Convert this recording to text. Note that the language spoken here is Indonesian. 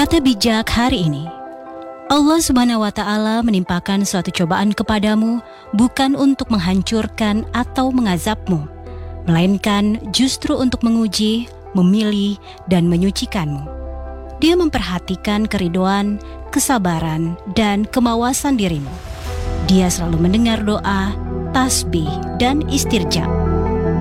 Kata bijak hari ini, Allah Subhanahu wa Ta'ala menimpakan suatu cobaan kepadamu bukan untuk menghancurkan atau mengazabmu, melainkan justru untuk menguji, memilih, dan menyucikanmu. Dia memperhatikan keriduan, kesabaran, dan kemawasan dirimu. Dia selalu mendengar doa, tasbih, dan istirja.